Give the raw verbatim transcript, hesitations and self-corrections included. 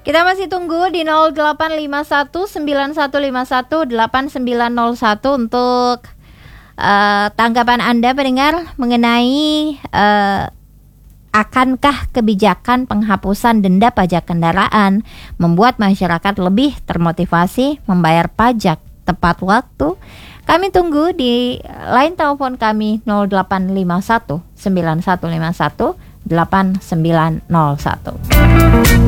Kita masih tunggu di nol delapan lima satu sembilan satu lima satu delapan sembilan nol satu untuk uh, tanggapan Anda pendengar mengenai uh, akankah kebijakan penghapusan denda pajak kendaraan membuat masyarakat lebih termotivasi membayar pajak tepat waktu. Kami tunggu di line telepon kami nol delapan lima satu sembilan satu lima satu delapan sembilan nol satu.